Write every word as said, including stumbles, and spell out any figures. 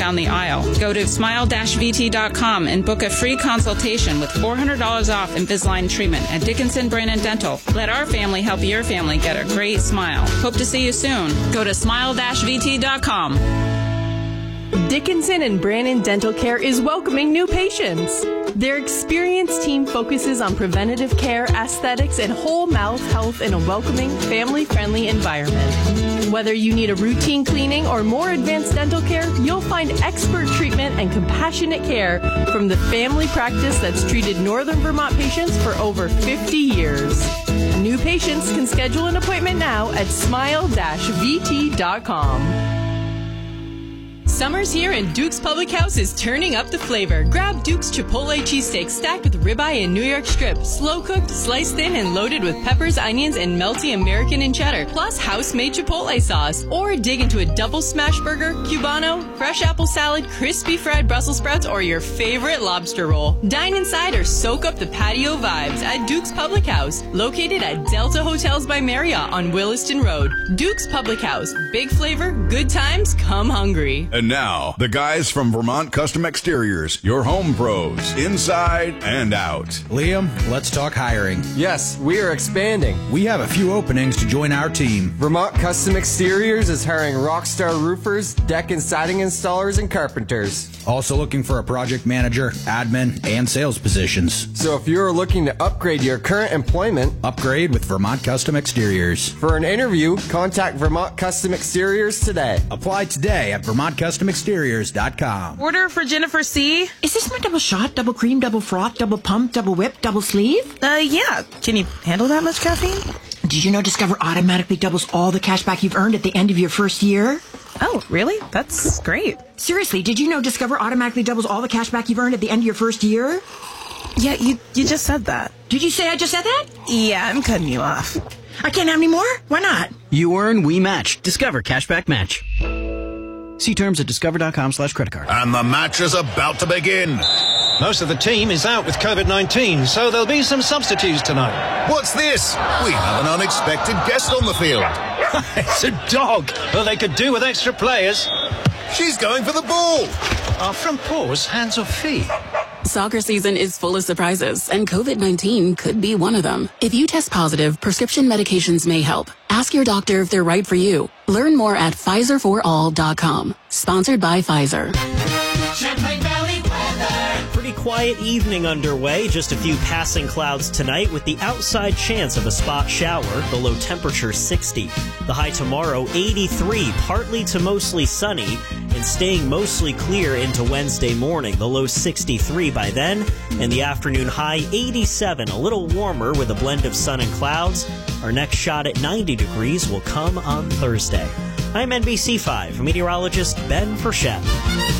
down the aisle. Go to smile dash v t dot com and book a free consultation with four hundred dollars off Invisalign treatment at Dickinson Brannon Dental. Let our family help your family get a great smile. Hope to see you soon. Go to smile dash v t dot com. Dickinson and Brannon Dental Care is welcoming new patients. Their experienced team focuses on preventative care, aesthetics, and whole mouth health in a welcoming, family-friendly environment. Whether you need a routine cleaning or more advanced dental care, you'll find expert treatment and compassionate care from the family practice that's treated Northern Vermont patients for over fifty years. New patients can schedule an appointment now at smile dash v t dot com. Summer's here and Duke's Public House is turning up the flavor. Grab Duke's Chipotle cheesesteak stacked with ribeye and New York strip, slow cooked, sliced thin, and loaded with peppers, onions, and melty American and cheddar, plus house-made Chipotle sauce. Or dig into a double smash burger, Cubano, fresh apple salad, crispy fried Brussels sprouts, or your favorite lobster roll. Dine inside or soak up the patio vibes at Duke's Public House, located at Delta Hotels by Marriott on Williston Road. Duke's Public House. Big flavor, good times, come hungry. And now, the guys from Vermont Custom Exteriors, your home pros, inside and out. Liam, let's talk hiring. Yes, we are expanding. We have a few openings to join our team. Vermont Custom Exteriors is hiring rockstar roofers, deck and siding installers, and carpenters. Also looking for a project manager, admin, and sales positions. So if you're looking to upgrade your current employment, upgrade with Vermont Custom Exteriors. For an interview, contact Vermont Custom Exteriors today. Apply today at vermont custom exteriors dot com. Order for Jennifer C. Is this my double shot, double cream, double froth, double pump, double whip, double sleeve? Uh, yeah. Can you handle that much caffeine? Did you know Discover automatically doubles all the cash back you've earned at the end of your first year? Oh, really? That's great. Seriously, did you know Discover automatically doubles all the cash back you've earned at the end of your first year? Yeah, you you just said that. Did you say I just said that? Yeah, I'm cutting you off. I can't have any more? Why not? You earn, we match. Discover Cashback Match. See terms at discover.com slash credit card. And the match is about to begin. Most of the team is out with covid nineteen, so there'll be some substitutes tonight. What's this? We have an unexpected guest on the field. It's a dog. Well, they could do with extra players. She's going for the ball. Are front paws hands or feet? Soccer season is full of surprises, and covid nineteen could be one of them. If you test positive, prescription medications may help. Ask your doctor if they're right for you. Learn more at Pfizer for all dot com. Sponsored by Pfizer. Champlain Valley weather. Pretty quiet evening underway. Just a few passing clouds tonight with the outside chance of a spot shower. The low temperature sixty. The high tomorrow eighty-three, partly to mostly sunny, and staying mostly clear into Wednesday morning. The low sixty-three by then, and the afternoon high eighty-seven, a little warmer with a blend of sun and clouds. Our next shot at ninety degrees will come on Thursday. I'm N B C five meteorologist Ben Frechette.